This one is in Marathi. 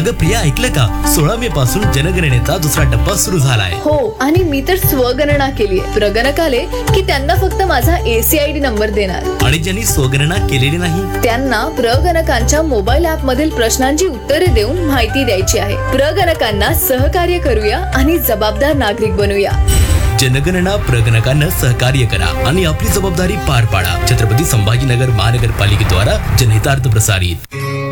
अगं प्रिया, ऐकलं का? 16 मे पासून जनगणनेचा दुसरा टप्पा सुरू झालाय. हो, आणि मी तर स्वगणना केलीये. प्रगणक आले की त्यांना फक्त माझा ACID नंबर देणार. आणि ज्यांनी स्वगणना केलेली नाही त्यांना प्रगणकांच्या मोबाईल ऍप मधील प्रश्नांची उत्तरे देऊन माहिती द्यायची आहे. प्रगणकांना सहकार्य करूया आणि जबाबदार नागरिक बनूया. जनगणना प्रगणकांना सहकार्य करा आणि आपली जबाबदारी पार पाडा. छत्रपती संभाजीनगर महानगरपालिकेद्वारा जनहितार्थ प्रसारित.